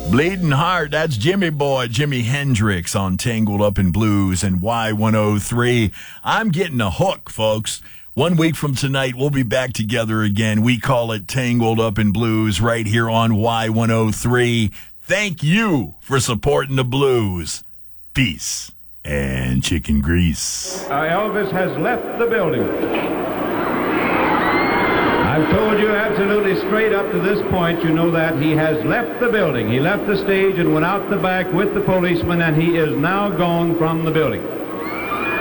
Bleeding Heart, that's Jimmy Boy, Jimi Hendrix on Tangled Up in Blues and Y103. I'm getting a hook, folks. 1 week from tonight, we'll be back together again. We call it Tangled Up in Blues right here on Y103. Thank you for supporting the blues. Peace and chicken grease. Elvis has left the building. I've told you absolutely straight up to this point, you know that he has left the building. He left the stage and went out the back with the policeman, and he is now gone from the building.